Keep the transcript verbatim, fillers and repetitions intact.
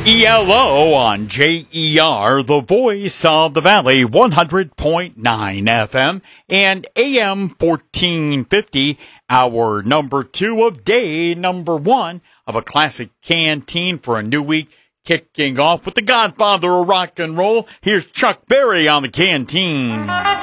E L O on J E R, the voice of the valley, one hundred point nine F M and A M fourteen fifty, our number two of day number one of a classic canteen for a new week, kicking off with the godfather of rock and roll. Here's Chuck Berry on the canteen.